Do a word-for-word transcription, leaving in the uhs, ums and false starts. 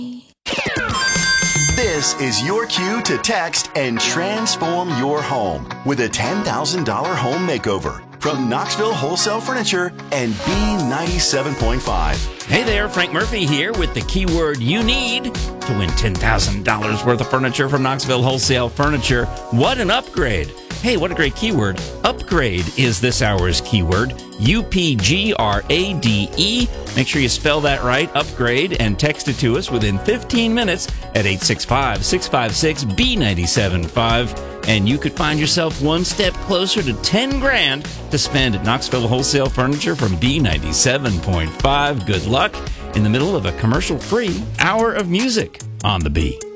This is your cue to text and transform your home with a ten thousand dollars home makeover from Knoxville Wholesale Furniture and B ninety-seven point five. Hey there, Frank Murphy here with the keyword you need to win ten thousand dollars worth of furniture from Knoxville Wholesale Furniture. What an upgrade. Hey, what a great keyword. Upgrade is this hour's keyword. U P G R A D E. Make sure you spell that right, upgrade, and text it to us within fifteen minutes at eight six five, six five six, B nine seven five. And you could find yourself one step closer to ten grand to spend at Knoxville Wholesale Furniture from B ninety-seven point five. Good luck in the middle of a commercial-free hour of music on the B.